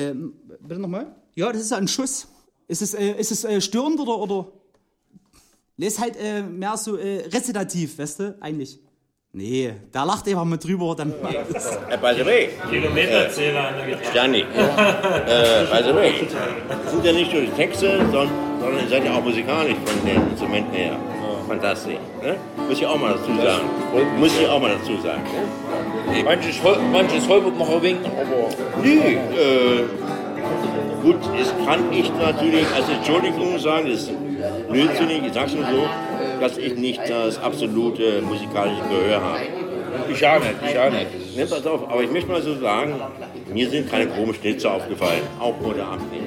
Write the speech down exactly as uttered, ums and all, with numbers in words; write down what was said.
Ähm, bitte nochmal? Ja, das ist ein Schuss. Ist es, äh, ist es äh, störend oder, oder? Nee, ist halt äh, mehr so äh, rezitativ, weißt du, eigentlich. Nee, da lacht einfach mit drüber, dann macht es. Äh, by the way. Kilometerzähler an der Gitarre. Stani. äh, by the way. Das sind ja nicht nur die Texte, sondern, sondern ihr seid ja auch musikalisch von den Instrumenten her. Fantastisch. Ne? Muss ich auch mal dazu sagen. Muss ich auch mal dazu sagen. Ne? Manches, manches holpert noch ein wenig, aber... Nee, äh, gut, das kann ich natürlich als Entschuldigung sagen, das ist blödsinnig, ich sag's nur so, dass ich nicht das absolute musikalische Gehör habe. Ich auch nicht, ich auch nicht. Ne, pass auf, aber ich möchte mal so sagen, mir sind keine krummen Schnitzer aufgefallen, auch heute Abend nicht.